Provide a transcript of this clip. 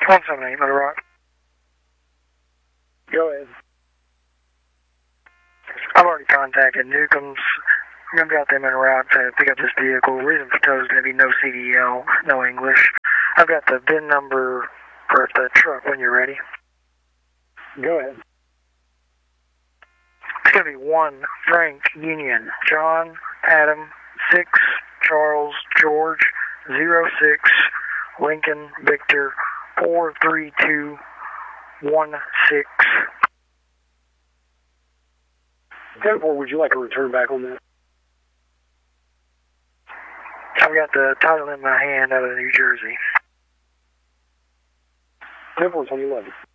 178 Little Rock. Go ahead. I've already contacted Newcombs. I'm going to got them en route to pick up this vehicle. Reason for tow is going to be no CDL, no English. I've got the VIN number for the truck when you're ready. Go ahead. It's going to be 1 Frank Union John Adam 6 Charles George 06 Lincoln Victor 43216. 10-4, would you like a return back on that? I've got the title in my hand out of New Jersey. 10-4, 2011.